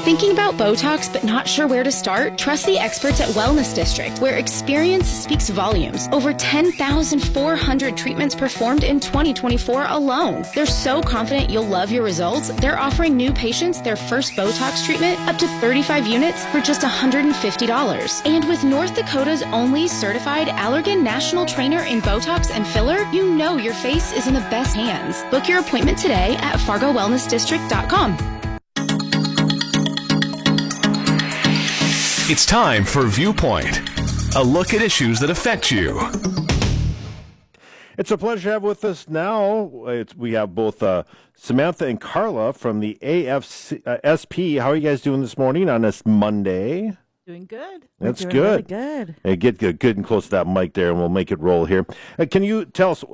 Thinking about Botox but not sure where to start? Trust the experts at Wellness District, where experience speaks volumes. Over 10,400 treatments performed in 2024 alone. They're so confident you'll love your results, they're offering new patients their first Botox treatment up to 35 units for just $150. And with North Dakota's only certified Allergan national trainer in Botox and filler, you know your face is in the best hands. Book your appointment today at FargoWellnessDistrict.com. It's time for Viewpoint, a look at issues that affect you. It's a pleasure to have with us now. We have both Samantha and Carla from the AFSP. How are you guys doing this morning on this Monday? Doing good. That's doing good. Really good. Hey, get good and close to that mic there, and we'll make it roll here. Can you tell us,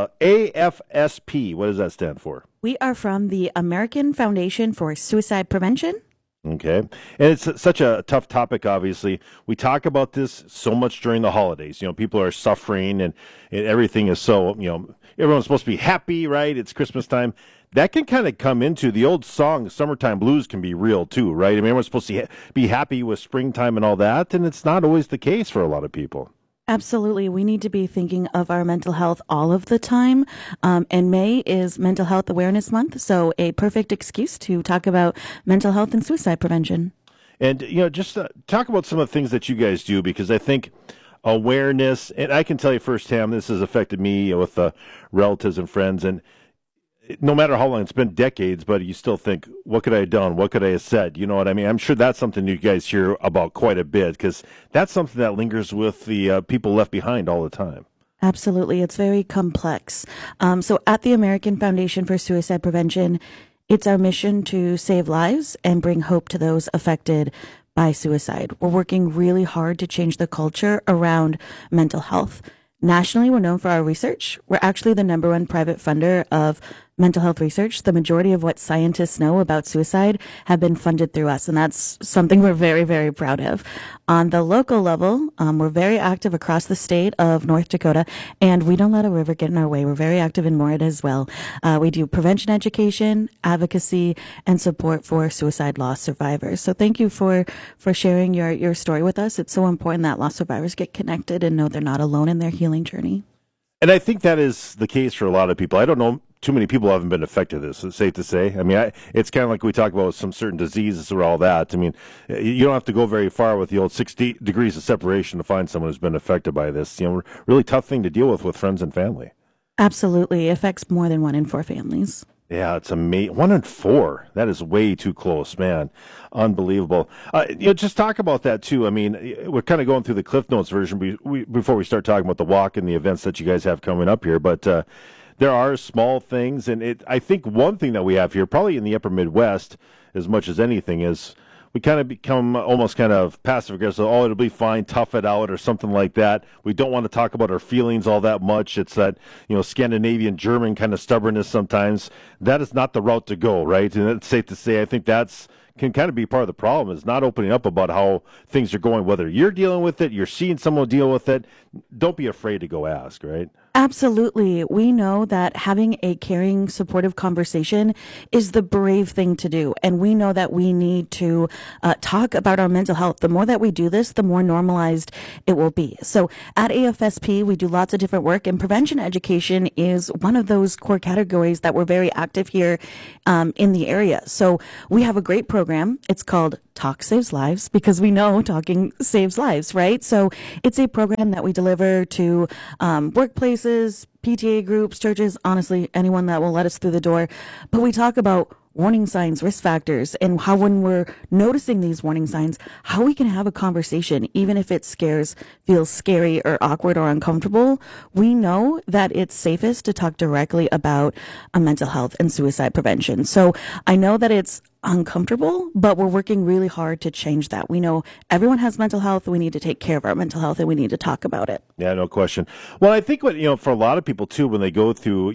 AFSP, what does that stand for? We are from the American Foundation for Suicide Prevention. Okay. And it's such a tough topic, obviously. We talk about this so much during the holidays. You know, people are suffering and everything is so, everyone's supposed to be happy, right? It's Christmas time. That can kind of come into the old song, Summertime Blues can be real too, right? I mean, everyone's supposed to be happy with springtime and all that, and it's not always the case for a lot of people. Absolutely. We need to be thinking of our mental health all of the time. And May is Mental Health Awareness Month, so a perfect excuse to talk about mental health and suicide prevention. And, just talk about some of the things that you guys do, because I think awareness, and I can tell you firsthand, this has affected me with relatives and friends, and no matter how long, it's been decades, but you still think, what could I have done? What could I have said? You know what I mean? I'm sure that's something you guys hear about quite a bit, because that's something that lingers with the people left behind all the time. Absolutely. It's very complex. So at the American Foundation for Suicide Prevention, it's our mission to save lives and bring hope to those affected by suicide. We're working really hard to change the culture around mental health. Nationally, we're known for our research. We're actually the #1 private funder of mental health research. The majority of what scientists know about suicide have been funded through us, and that's something we're very, very proud of. On the local level, we're very active across the state of North Dakota, and we don't let a river get in our way. We're very active in Moorhead as well. We do prevention education, advocacy, and support for suicide loss survivors. So thank you for sharing your story with us. It's so important that loss survivors get connected and know they're not alone in their healing journey. And I think that is the case for a lot of people. I don't know too many people haven't been affected this. It's safe to say. I mean, it's kind of like we talk about some certain diseases or all that. I mean, you don't have to go very far with the old 60 degrees of separation to find someone who's been affected by this. Really tough thing to deal with friends and family. Absolutely. It affects more than 1 in 4 families. Yeah, it's amazing. 1 in 4. That is way too close, man. Unbelievable. Just talk about that too. I mean, we're kind of going through the Cliff Notes version before we start talking about the walk and the events that you guys have coming up here. But there are small things, and I think one thing that we have here, probably in the upper Midwest, as much as anything, is we kind of become almost kind of passive-aggressive. Oh, it'll be fine, tough it out, or something like that. We don't want to talk about our feelings all that much. It's that, Scandinavian, German kind of stubbornness sometimes. That is not the route to go, right? And it's safe to say, I think that's can kind of be part of the problem, is not opening up about how things are going, whether you're dealing with it, you're seeing someone deal with it. Don't be afraid to go ask, right? Absolutely. We know that having a caring, supportive conversation is the brave thing to do. And we know that we need to talk about our mental health. The more that we do this, the more normalized it will be. So at AFSP, we do lots of different work, and prevention education is one of those core categories that we're very active here in the area. So we have a great program. It's called Talk Saves Lives, because we know talking saves lives, right? So it's a program that we deliver to workplaces, PTA groups, churches, honestly, anyone that will let us through the door. But we talk about warning signs, risk factors, and how when we're noticing these warning signs, how we can have a conversation, even if it feels scary or awkward or uncomfortable. We know that it's safest to talk directly about mental health and suicide prevention. So I know that it's uncomfortable, but we're working really hard to change that. We know everyone has mental health. We need to take care of our mental health, and we need to talk about it. Yeah, no question. Well, I think for a lot of people too, when they go through,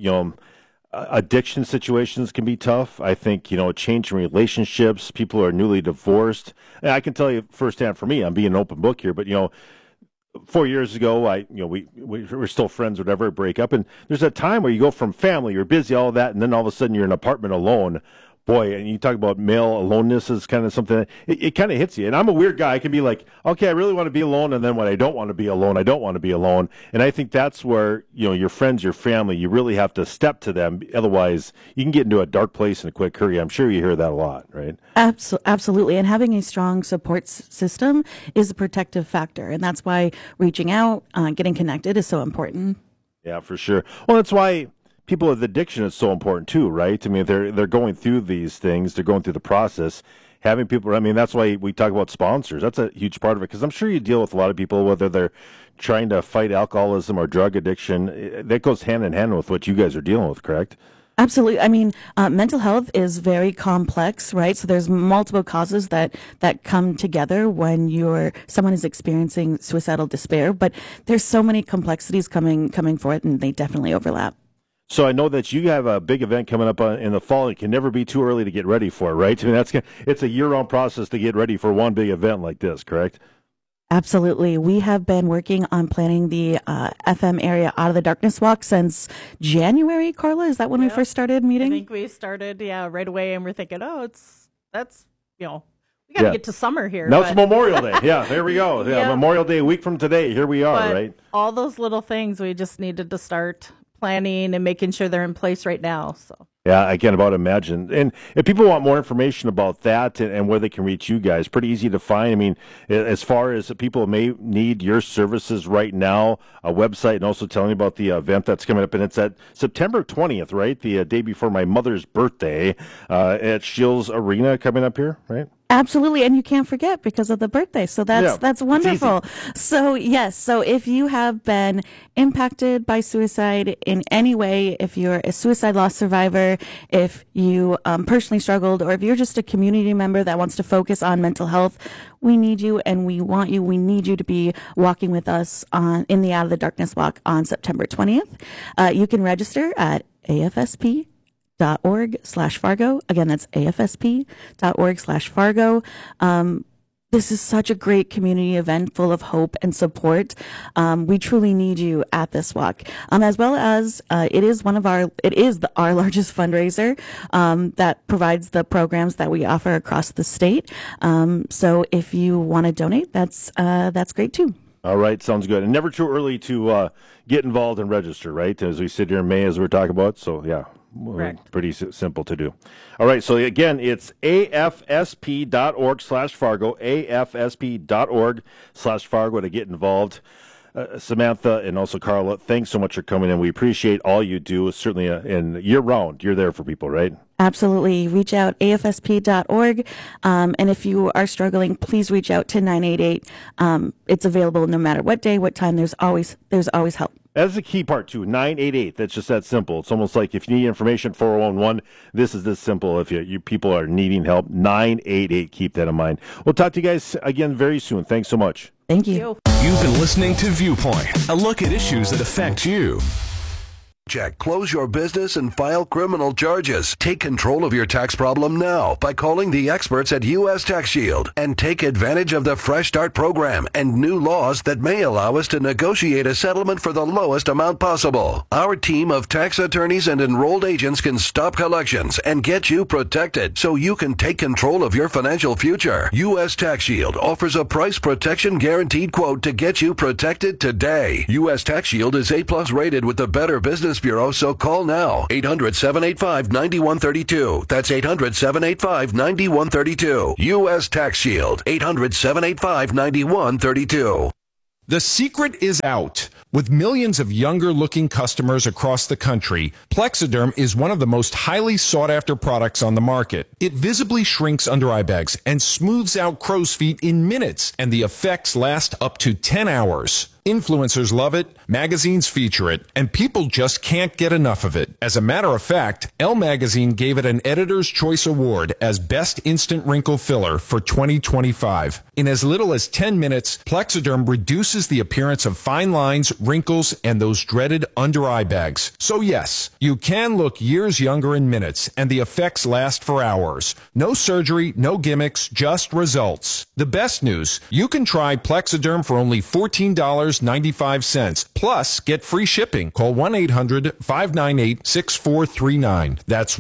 addiction situations can be tough. I think, change in relationships, people who are newly divorced. And I can tell you firsthand for me, I'm being an open book here, but, 4 years ago, we're still friends, whatever, break up. And there's a time where you go from family, you're busy, all that, and then all of a sudden you're in an apartment alone. Boy, and you talk about male aloneness is kind of something, it kind of hits you. And I'm a weird guy. I can be like, okay, I really want to be alone. And then when I don't want to be alone, I don't want to be alone. And I think that's where, your friends, your family, you really have to step to them. Otherwise, you can get into a dark place in a quick hurry. I'm sure you hear that a lot, right? Absolutely. And having a strong support system is a protective factor. And that's why reaching out, getting connected is so important. Yeah, for sure. Well, that's why people with addiction is so important too, right? I mean, they're going through these things, they're going through the process. Having people, I mean, that's why we talk about sponsors. That's a huge part of it, because I'm sure you deal with a lot of people, whether they're trying to fight alcoholism or drug addiction. That goes hand in hand with what you guys are dealing with, correct? Absolutely. I mean, mental health is very complex, right? So there's multiple causes that come together when someone is experiencing suicidal despair, but there's so many complexities coming forth, and they definitely overlap. So I know that you have a big event coming up in the fall. It can never be too early to get ready for it, right? I mean, it's a year-round process to get ready for one big event like this, correct? Absolutely. We have been working on planning the FM area Out of the Darkness Walk since January, Carla. Is that when we first started meeting? I think we started, right away, and we're thinking, that's we got to get to summer here. Now it's Memorial Day. Yeah, there we go. Yeah, Memorial Day, a week from today. Here we are, right? All those little things we just needed to start planning and making sure they're in place right now. So. Yeah, I can about imagine. And if people want more information about that and where they can reach you guys, pretty easy to find. I mean, as far as people may need your services right now, a website, and also telling you about the event that's coming up. And it's at September 20th, right? The day before my mother's birthday at Shields Arena coming up here, right? Absolutely, and you can't forget because of the birthday. So that's wonderful. So yes, so if you have been impacted by suicide in any way, if you're a suicide loss survivor, if you personally struggled, or if you're just a community member that wants to focus on mental health, we need you and we want you. We need you to be walking with us in the Out of the Darkness Walk on September 20th. You can register at afsp.org/Fargo. Again, that's afsp.org/Fargo. This is such a great community event full of hope and support. We truly need you at this walk. As well as it is our largest fundraiser that provides the programs that we offer across the state. So if you want to donate, that's great too. All right, sounds good. And never too early to get involved and register, right? As we sit here in May, as we're talking about. So yeah. Correct. Pretty simple to do. All right, so again, it's afsp.org/Fargo, afsp.org/Fargo to get involved. Samantha and also Carla, thanks so much for coming in. We appreciate all you do. Certainly in year-round, you're there for people, right? Absolutely. Reach out, afsp.org. And if you are struggling, please reach out to 988. It's available no matter what day, what time. There's always help. That's the key part, too. 988. That's just that simple. It's almost like if you need information, 411. This is this simple. If you people are needing help, 988. Keep that in mind. We'll talk to you guys again very soon. Thanks so much. Thank you. You've been listening to Viewpoint, a look at issues that affect you. Check. Close your business and file criminal charges. Take control of your tax problem now by calling the experts at U.S. Tax Shield and take advantage of the Fresh Start program and new laws that may allow us to negotiate a settlement for the lowest amount possible. Our team of tax attorneys and enrolled agents can stop collections and get you protected so you can take control of your financial future. U.S. Tax Shield offers a price protection guaranteed quote to get you protected today. U.S. Tax Shield is A+ rated with the Better Business Bureau, so call now. 800-785-9132. That's 800-785-9132. U.S. Tax Shield. 800-785-9132. The secret is out. With millions of younger-looking customers across the country, Plexiderm is one of the most highly sought-after products on the market. It visibly shrinks under eye bags and smooths out crow's feet in minutes, and the effects last up to 10 hours. Influencers love it, magazines feature it, and people just can't get enough of it. As a matter of fact, Elle Magazine gave it an Editor's Choice Award as Best Instant Wrinkle Filler for 2025. In as little as 10 minutes, Plexiderm reduces the appearance of fine lines, wrinkles, and those dreaded under-eye bags. So yes, you can look years younger in minutes, and the effects last for hours. No surgery, no gimmicks, just results. The best news, you can try Plexiderm for only $14 $8,000.95. Plus, get free shipping. Call 1-800-598-6439. That's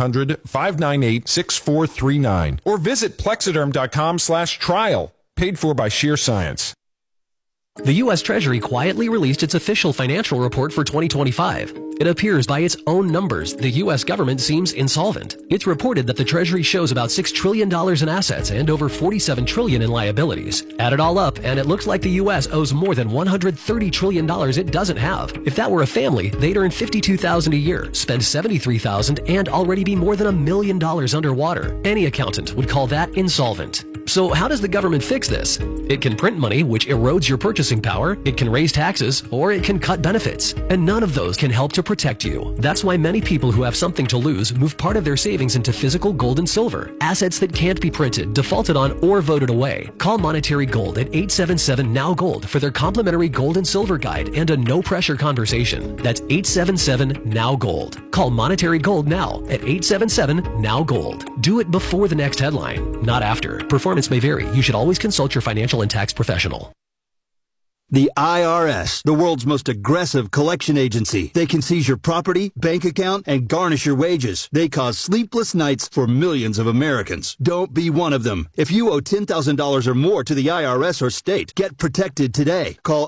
1-800-598-6439. Or visit plexiderm.com/trial. Paid for by Sheer Science. The U.S. Treasury quietly released its official financial report for 2025. It appears by its own numbers, the U.S. government seems insolvent. It's reported that the Treasury shows about $6 trillion in assets and over $47 trillion in liabilities. Add it all up, and it looks like the U.S. owes more than $130 trillion it doesn't have. If that were a family, they'd earn $52,000 a year, spend $73,000, and already be more than $1 million underwater. Any accountant would call that insolvent. So how does the government fix this? It can print money, which erodes your purchasing power, it can raise taxes, or it can cut benefits. And none of those can help to protect you. That's why many people who have something to lose move part of their savings into physical gold and silver, assets that can't be printed, defaulted on, or voted away. Call Monetary Gold at 877-NOW-GOLD for their complimentary gold and silver guide and a no-pressure conversation. That's 877-NOW-GOLD. Call Monetary Gold now at 877-NOW-GOLD. Do it before the next headline, not after. Performance may vary. You should always consult your financial and tax professional. The IRS, the world's most aggressive collection agency. They can seize your property, bank account, and garnish your wages. They cause sleepless nights for millions of Americans. Don't be one of them. If you owe $10,000 or more to the IRS or state, get protected today. Call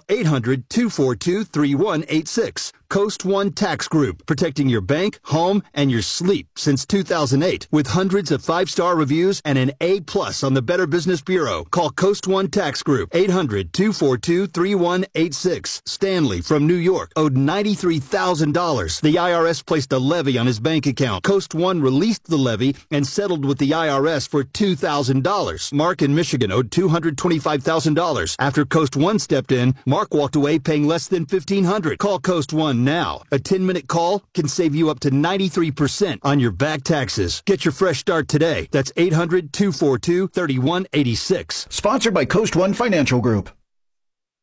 800-242-3186. Coast One Tax Group, protecting your bank, home, and your sleep since 2008. With hundreds of 5-star reviews and an A+ on the Better Business Bureau. Call Coast One Tax Group, 800-242-3186. Stanley from New York owed $93,000. The IRS placed a levy on his bank account. Coast One released the levy and settled with the IRS for $2,000. Mark in Michigan owed $225,000. After Coast One stepped in, Mark walked away paying less than $1,500. Call Coast One now. A 10-minute call can save you up to 93% on your back taxes. Get your fresh start today. That's 800-242-3186. Sponsored by Coast One Financial Group.